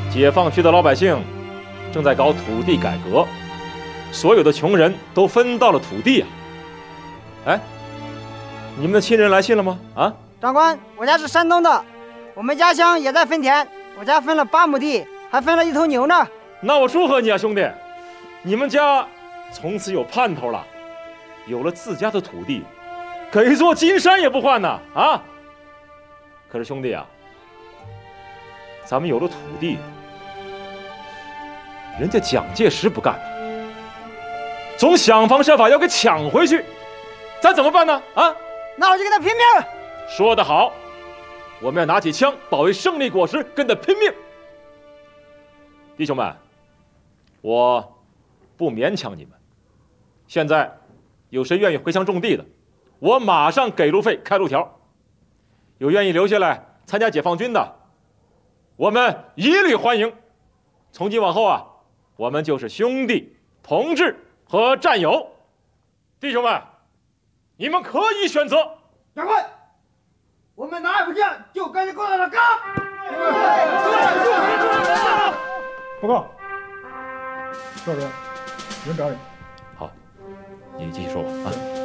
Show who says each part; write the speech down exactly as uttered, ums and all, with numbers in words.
Speaker 1: 解放区的老百姓正在搞土地改革，所有的穷人都分到了土地啊！哎，你们的亲人来信了吗？啊，
Speaker 2: 长官，我家是山东的，我们家乡也在分田，我家分了八亩地，还分了一头牛呢。
Speaker 1: 那我祝贺你啊，兄弟！你们家从此有盼头了，有了自家的土地，给座金山也不换呢！啊！可是兄弟啊，咱们有了土地，人家蒋介石不干了，总想方设法要给抢回去，咱怎么办呢？啊！
Speaker 2: 那我就跟他拼命！
Speaker 1: 说得好，我们要拿起枪保卫胜利果实，跟他拼命！弟兄们，我不勉强你们。现在有谁愿意回乡种地的，我马上给路费开路条。有愿意留下来参加解放军的，我们一律欢迎。从今往后啊，我们就是兄弟、同志和战友。弟兄们，你们可以选择。
Speaker 3: 长官，我们哪也不见，就跟着共产党干！
Speaker 4: 报告，少爷，人找你。
Speaker 1: 好，你继续说吧啊。